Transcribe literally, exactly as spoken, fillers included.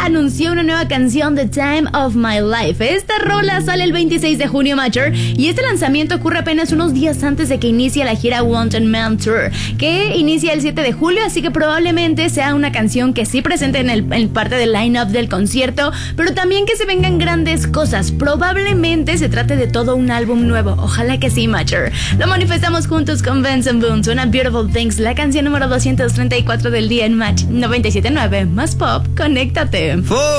anunció una nueva canción, The Time of My Life. Esta rola sale el veintiséis de junio, Matcher, y este lanzamiento ocurre apenas unos días antes de que inicie la gira Wanted Man Tour, que inicia el siete de julio, así que probablemente sea una canción que sí presente en, el, en parte del line-up del concierto, pero también que se vengan grandes cosas. Probablemente se trate de todo un álbum nuevo. Ojalá que sí, Matcher. Lo manifestamos juntos con Benson Boone, Una Beautiful Things, la canción número doscientos treinta y cuatro del día en Match noventa y siete punto nueve. Más pop, conéctate.